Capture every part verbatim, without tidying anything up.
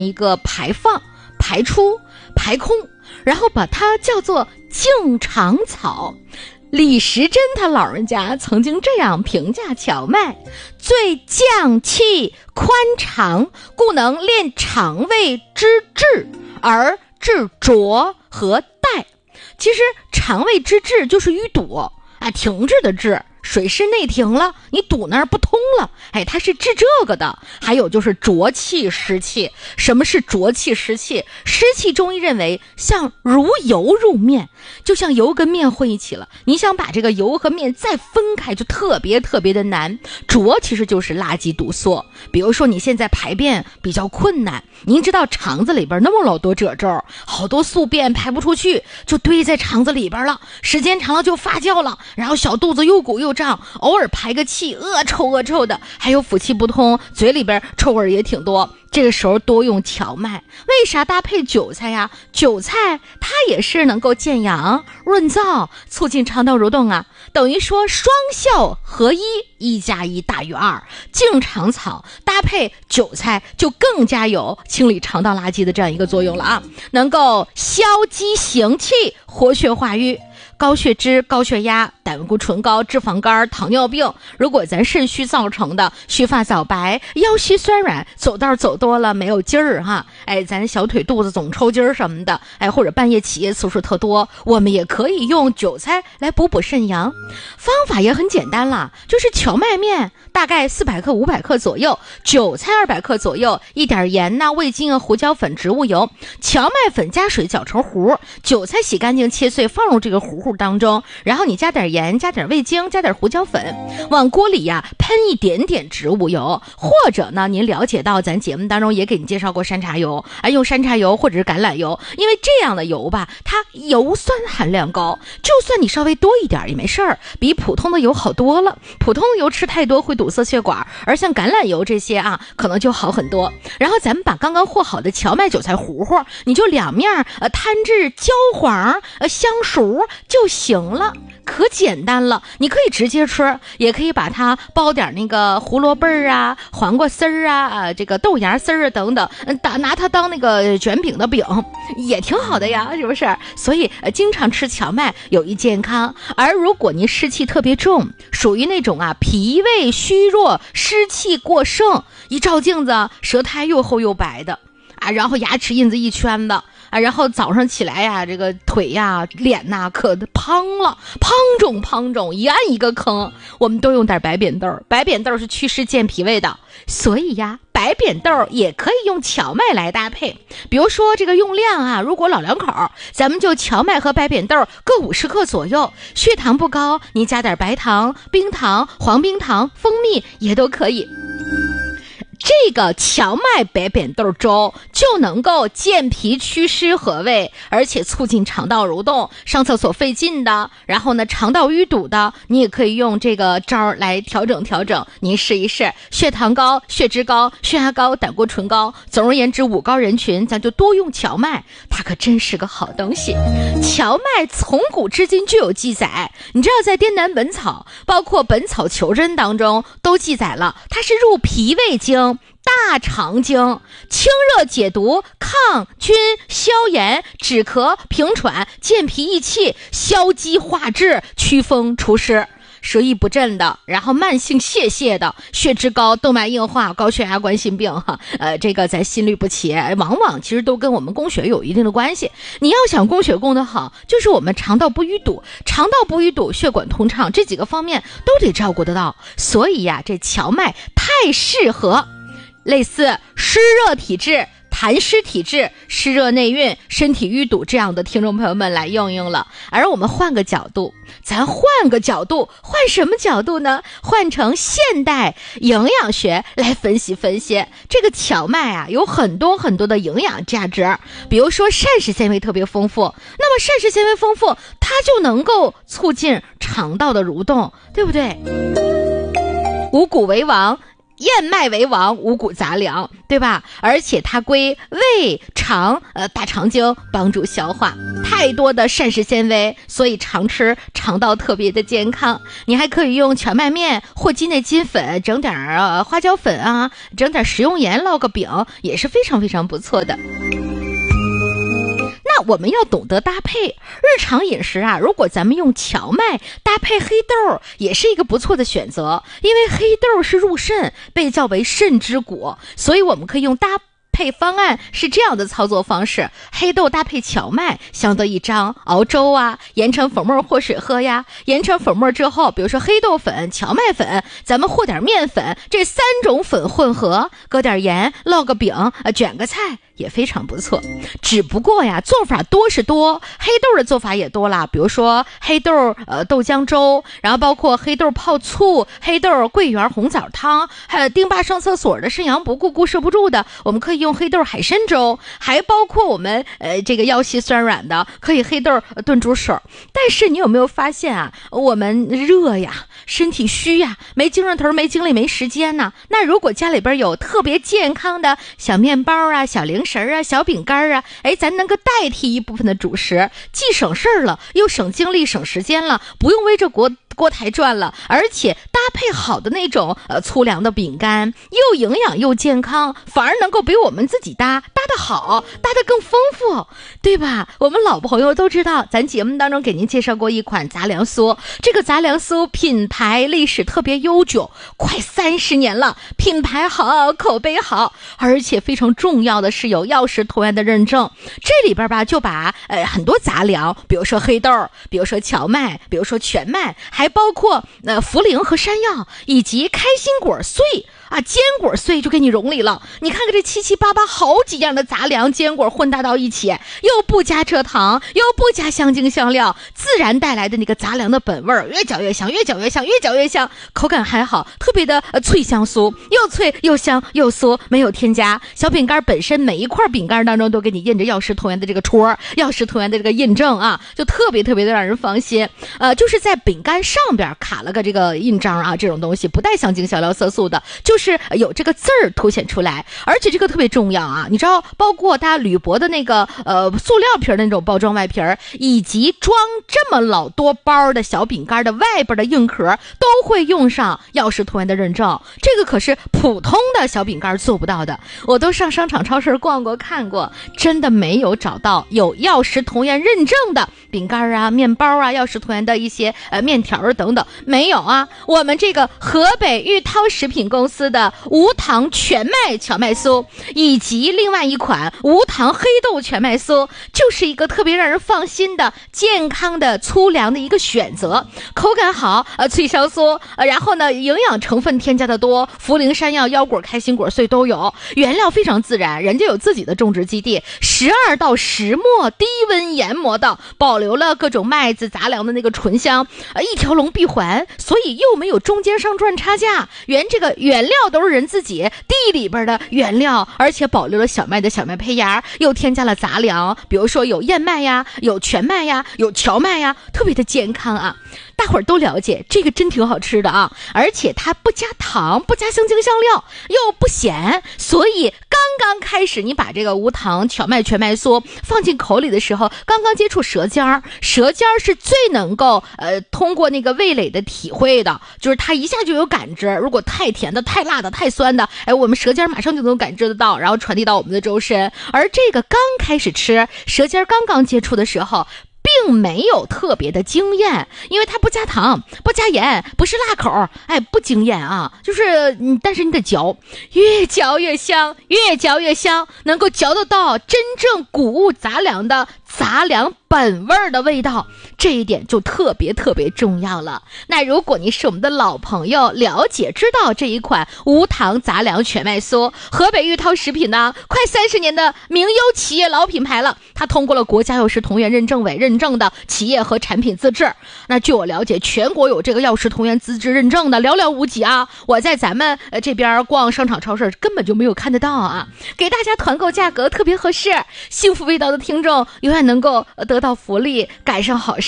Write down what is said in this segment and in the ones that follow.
一个排放、排出、排空，然后把它叫做净肠草。李时珍他老人家曾经这样评价荞麦：最降气宽肠，故能练肠胃之志而治浊和带。其实肠胃之志就是淤堵啊，停滞的滞，水湿内停了，你堵那儿不通了，哎，它是治这个的。还有就是浊气湿气。什么是浊气湿气？湿气中医认为像如油入面，就像油跟面混一起了，你想把这个油和面再分开就特别特别的难。浊其实就是垃圾堵塞，比如说你现在排便比较困难，您知道肠子里边那么老多褶皱，好多宿便排不出去，就堆在肠子里边了，时间长了就发酵了，然后小肚子又鼓又胀，偶尔排个气，恶臭恶臭的，还有腹气不通，嘴里边臭味也挺多。这个时候多用荞麦。为啥搭配韭菜呀？韭菜它也是能够健阳、润燥、促进肠道蠕动啊，等于说双效合一，一加一大于二。净肠草搭配韭菜就更加有清理肠道垃圾的这样一个作用了啊，能够消积行气，活血化瘀。高血脂、高血压、胆固醇高、脂肪肝、糖尿病，如果咱肾虚造成的须发早白、腰膝酸软、走道走多了没有劲儿哈，哎，咱小腿肚子总抽筋儿什么的，哎，或者半夜起夜次数特多，我们也可以用韭菜来补补肾阳。方法也很简单啦，就是荞麦面大概四百克、五百克左右，韭菜二百克左右，一点盐呐、味精啊、胡椒粉、植物油，荞麦粉加水搅成糊，韭菜洗干净切碎放入这个糊糊当中，然后你加点盐，加点味精，加点胡椒粉，往锅里呀喷一点点植物油，或者呢您了解到咱节目当中也给你介绍过山茶油，哎，用山茶油或者是橄榄油，因为这样的油吧它油酸含量高，就算你稍微多一点也没事儿，比普通的油好多了。普通的油吃太多会堵塞血管，而像橄榄油这些啊可能就好很多。然后咱们把刚刚和好的荞麦韭菜糊糊，你就两面呃摊至焦黄呃香熟就行了，可简单了。你可以直接吃，也可以把它包点那个胡萝卜啊、黄瓜丝儿啊、呃、这个豆芽丝儿啊等等，打拿它当那个卷饼的饼也挺好的呀，是不是？所以呃经常吃荞麦有益健康。而如果您湿气特别重，属于那种啊脾胃虚弱、湿气过盛，一照镜子舌苔又厚又白的啊，然后牙齿印子一圈的啊，然后早上起来呀，这个腿呀、脸呐，可胖了，胖肿胖肿，一按一个坑。我们都用点白扁豆，白扁豆是祛湿健脾胃的，所以呀，白扁豆也可以用荞麦来搭配。比如说这个用量啊，如果老两口，咱们就荞麦和白扁豆各五十克左右。血糖不高，你加点白糖、冰糖、黄冰糖、蜂蜜也都可以。这个荞麦白扁豆粥就能够健脾祛湿和胃，而且促进肠道蠕动。上厕所费劲的，然后呢肠道淤堵的，你也可以用这个招来调整调整。您试一试，血糖高、血脂高、血压高、胆固醇高，总而言之五高人群咱就多用荞麦，它可真是个好东西。荞麦从古至今就有记载，你知道在滇南本草包括本草求真当中都记载了，它是入脾胃经、大肠经，清热解毒、抗菌消炎、止咳平喘、健脾益气、消积化滞、祛风除湿。舌意不振的，然后慢性泄泻的，血脂高、动脉硬化、高血压、冠心病哈，呃，这个咱心律不齐，往往其实都跟我们供血有一定的关系。你要想供血供得好，就是我们肠道不淤堵，肠道不淤堵，血管通畅，这几个方面都得照顾得到。所以呀，这荞麦太适合类似湿热体质、痰湿体质、湿热内蕴、身体淤堵这样的听众朋友们来用用了。而我们换个角度，咱换个角度，换什么角度呢？换成现代营养学来分析分析。这个荞麦啊，有很多很多的营养价值，比如说膳食纤维特别丰富，那么膳食纤维丰富，它就能够促进肠道的蠕动，对不对？五谷为王， 燕麦为王，五谷杂粮，对吧？而且它归胃肠呃大肠经，帮助消化，太多的膳食纤维，所以常吃肠道特别的健康。你还可以用荞麦面或鸡内金粉整点呃花椒粉啊，整点食用盐烙个饼，也是非常非常不错的。那我们要懂得搭配日常饮食啊，如果咱们用荞麦搭配黑豆也是一个不错的选择，因为黑豆是入肾，被叫为肾之果，所以我们可以用搭配方案是这样的操作方式：黑豆搭配荞麦相得益彰，熬粥啊，研成粉末或水喝呀。研成粉末之后，比如说黑豆粉、荞麦粉，咱们和点面粉，这三种粉混合，搁点盐，烙个饼，呃，卷个菜。也非常不错，只不过呀，做法多是多，黑豆的做法也多啦，比如说黑豆呃豆浆粥，然后包括黑豆泡醋、黑豆桂圆红枣汤，还有丁爸上厕所的肾阳不顾顾摄不住的，我们可以用黑豆海参粥，还包括我们呃这个腰膝酸软的，可以黑豆炖猪手。但是你有没有发现啊，我们热呀，身体虚呀，没精神头，没精力，没时间呢。那如果家里边有特别健康的小面包啊、小零食啊、小饼干啊，哎，咱能够代替一部分的主食，既省事儿了，又省精力、省时间了，不用围着锅锅台转了，而且搭配好的那种呃粗粮的饼干，又营养又健康，反而能够比我们自己搭搭得好，搭得更丰富，对吧？我们老朋友都知道，咱节目当中给您介绍过一款杂粮酥，这个杂粮酥品牌历史特别悠久，快三十年了，品牌好，口碑好，而且非常重要的是有药食同源的认证。这里边吧，就把呃很多杂粮，比如说黑豆，比如说荞麦，比如说全麦，还包括呃茯苓和山药，以及开心果碎啊，坚果碎就给你融里了。你看看这七七八八好几样的杂粮坚果混搭到一起，又不加蔗糖，又不加香精香料，自然带来的那个杂粮的本味儿，越嚼越香，越嚼越香，越嚼越香，口感还好，特别的、呃、脆香酥，又脆又香又酥，没有添加。小饼干本身每一块饼干当中都给你印着药食同源的这个戳，药食同源的这个印证啊，就特别特别的让人放心。呃，就是在饼干上边卡了个这个印章啊，这种东西不带香精香料色素的，就是有这个字儿凸显出来，而且这个特别重要啊！你知道，包括它铝箔的那个呃塑料皮的那种包装外皮儿，以及装这么老多包的小饼干的外边的硬壳，都会用上药食同源的认证。这个可是普通的小饼干做不到的。我都上商场超市逛过看过，真的没有找到有药食同源认证的饼干啊、面包啊、药食同源的一些呃面条等等，没有啊。我们这个河北玉涛食品公司的无糖全麦荞麦酥，以及另外一款无糖黑豆全麦酥，就是一个特别让人放心的健康的粗粮的一个选择，口感好，呃脆香酥，呃然后呢营养成分添加的多，茯苓山药腰果开心果碎都有，原料非常自然，人家有自己的种植基地，十二到石磨低温研磨的，保留了各种麦子杂粮的那个醇香，呃一条龙闭环，所以又没有中间商赚差价，原这个原料都是人自己地里边的原料，而且保留了小麦的小麦胚芽，又添加了杂粮，比如说有燕麦呀，有全麦呀，有荞麦呀，特别的健康啊。大伙儿都了解，这个真挺好吃的啊，而且它不加糖，不加香精香料，又不咸，所以刚刚开始你把这个无糖荞麦全麦酥放进口里的时候，刚刚接触舌尖儿，舌尖儿是最能够呃通过那个味蕾的体会的，就是它一下就有感知，如果太甜的、太辣的、太酸的，哎，我们舌尖马上就能感知得到，然后传递到我们的周身。而这个刚开始吃，舌尖刚刚接触的时候，并没有特别的惊艳，因为它不加糖，不加盐，不是辣口，哎，不惊艳啊，就是嗯，但是你得嚼，越嚼越香，越嚼越香，能够嚼得到真正谷物杂粮的杂粮本味儿的味道，这一点就特别特别重要了。那如果你是我们的老朋友，了解知道这一款无糖杂粮全麦酥，河北玉涛食品呢，快三十年的名优企业老品牌了，它通过了国家药食同源认证委认证的企业和产品资质。那据我了解，全国有这个药食同源资质认证的寥寥无几啊，我在咱们呃这边逛商场超市根本就没有看得到啊。给大家团购价格特别合适，幸福味道的听众永远能够得到福利，赶上好事。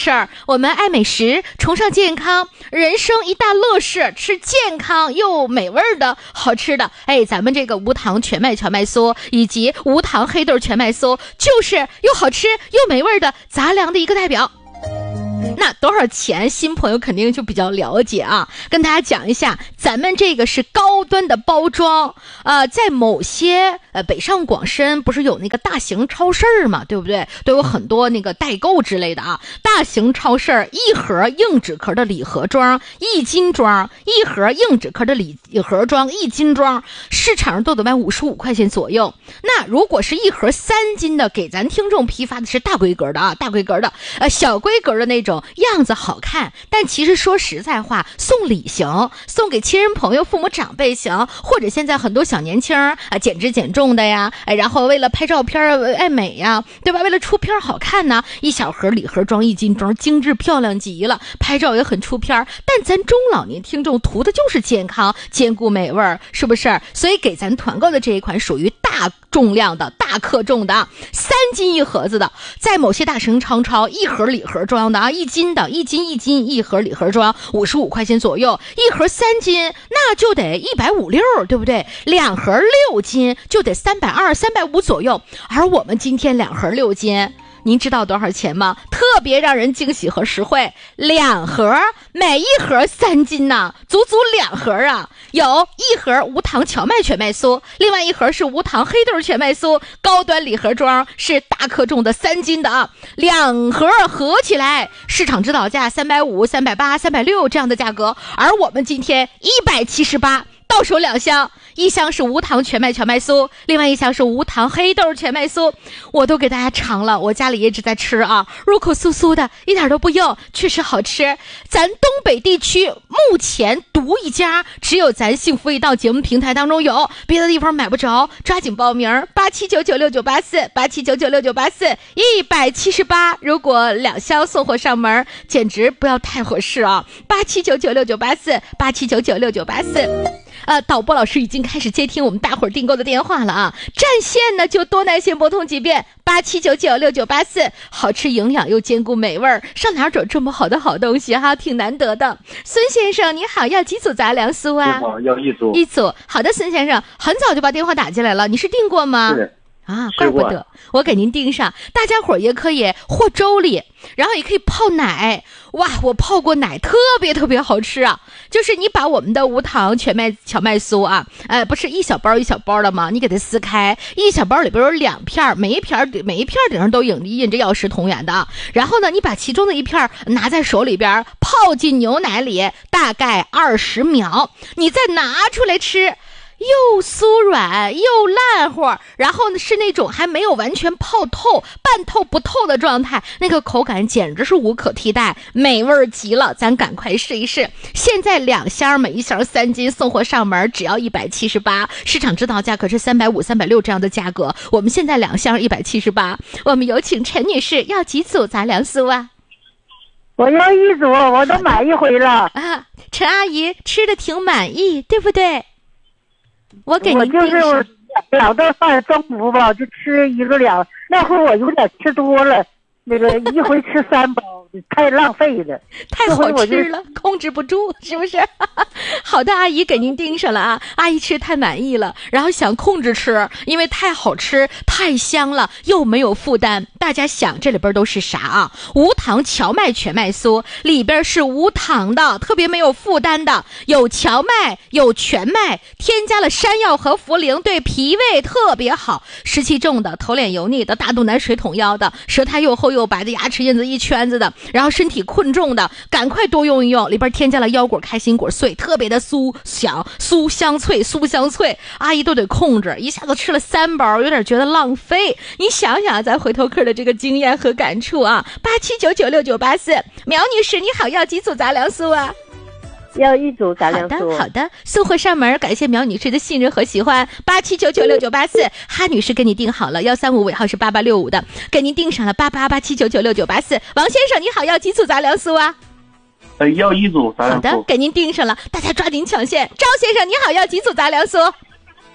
事儿，我们爱美食，崇尚健康，人生一大乐事，吃健康又美味的好吃的。哎，咱们这个无糖全麦荞麦酥以及无糖黑豆全麦酥，就是又好吃又美味的杂粮的一个代表。那多少钱？新朋友肯定就比较了解啊，跟大家讲一下，咱们这个是高端的包装，呃，在某些呃北上广深不是有那个大型超市嘛，对不对？都有很多那个代购之类的啊。大型超市一盒硬纸壳的礼盒装一斤装，一盒硬纸壳的礼盒装一斤装，市场上都得卖五十五块钱左右。那如果是一盒三斤的，给咱听众批发的是大规格的啊，大规格的，呃，小规格的那种。样子好看，但其实说实在话，送礼行，送给亲人朋友父母长辈行，或者现在很多小年轻啊减脂减重的呀，哎，然后为了拍照片爱美呀，对吧，为了出片好看呢，一小盒礼盒装一斤装，精致漂亮极了，拍照也很出片。但咱中老年听众图的就是健康兼顾美味，是不是？所以给咱团购的这一款属于大重量的大克重的，三斤一盒子的，在某些大型商超一盒礼盒装的啊，一斤的一斤一斤一盒礼盒装五十五块钱左右，一盒三斤那就得一百五六，对不对？两盒六斤就得三百二三百五左右，而我们今天两盒六斤。您知道多少钱吗？特别让人惊喜和实惠，两盒，每一盒三斤呢，足足两盒啊！有一盒无糖荞麦全麦酥，另外一盒是无糖黑豆全麦酥，高端礼盒装是大克重的三斤的啊，两盒合起来市场指导价三百五、三百八、三百六这样的价格，而我们今天一百七十八。到手两箱，一箱是无糖全麦荞麦酥，另外一箱是无糖黑豆全麦酥，我都给大家尝了，我家里一直在吃啊，入口酥酥的，一点都不硬，确实好吃。咱东北地区目前独一家，只有咱幸福一道节目平台当中有，别的地方买不着，抓紧报名，八七九九六九八四，八七九九六九八四，一百七十八，如果两箱送货上门，简直不要太合适啊！八七九九六九八四，八七九九六九八四。呃，导播老师已经开始接听我们大伙儿订购的电话了啊！占线呢就多耐心拨通几遍，八七九九六九八四，好吃营养又兼顾美味儿，上哪儿找这么好的好东西哈？挺难得的。孙先生你好，要几组杂粮酥啊？ 你好，要一组。 一组，好的，孙先生，很早就把电话打进来了，你是订过吗？ 是。 啊，怪不得我给您订上，大家伙儿也可以和粥里，然后也可以泡奶。哇，我泡过奶，特别特别好吃啊！就是你把我们的无糖全麦荞麦酥啊，呃，不是一小包一小包的吗？你给它撕开，一小包里边有两片，每一片每一片顶上都印印着药食同源的。然后呢，你把其中的一片拿在手里边，泡进牛奶里，大概二十秒，你再拿出来吃。又酥软又烂乎，然后呢是那种还没有完全泡透、半透不透的状态，那个口感简直是无可替代，美味极了，咱赶快试一试。现在两箱，每一箱三斤，送货上门只要一百七十八，市场指导价可是三百五、三百六这样的价格，我们现在两箱一百七十八。我们有请陈女士，要几组杂粮酥啊？ 我要一组，我都买一回了啊。陈阿姨吃的挺满意，对不对？我给您我就是我老到饭中午吧，就吃一个两，那会儿我有点吃多了，那个一回吃三包，太浪费了， 太好吃了，控制不住，是不是？好的，阿姨给您盯上了啊！阿姨吃太满意了，然后想控制吃，因为太好吃、太香了，又没有负担。大家想这里边都是啥啊？无糖荞麦全麦酥里边是无糖的，特别没有负担的，有荞麦，有全麦，添加了山药和茯苓，对脾胃特别好。湿气重的、头脸油腻的、大肚腩、水桶腰的、舌苔又厚又白的、牙齿印子一圈子的，然后身体困重的，赶快多用一用。里边添加了腰果、开心果碎，特别的酥香、酥香脆、酥香脆。阿姨都得控制，一下子吃了三包，有点觉得浪费。你想想咱回头客的这个经验和感触啊！八七九九六九八四，苗女士你好，要几组杂粮酥啊？ 要一组杂粮酥。 好的，好的，送货上门，感谢苗女士的信任和喜欢。八七九九六九八四，哈女士给你订好了，幺三五尾号是八八六五的，给您订上了八八八七九九六九八四。王先生你好，要几组杂粮酥啊？ 呃，要一组杂粮酥。 好的，给您订上了，大家抓紧抢线。赵先生你好，要几组杂粮酥？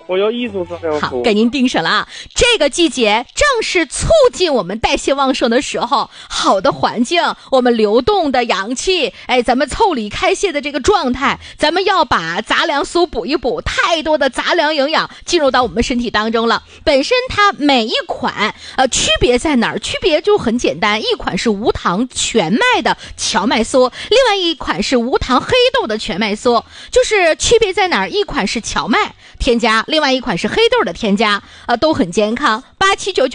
我要一组这两好， 组。 给您定上了啊！这个季节正是促进我们代谢旺盛的时候，好的环境，我们流动的阳气，哎，咱们腠理开泄的这个状态，咱们要把杂粮素补一补，太多的杂粮营养进入到我们身体当中了。本身它每一款，呃，区别在哪儿？区别就很简单，一款是无糖全麦的荞麦酥，另外一款是无糖黑豆的全麦酥，就是区别在哪儿？一款是荞麦添加，另外一款是黑豆的添加，呃，都很健康。八七九九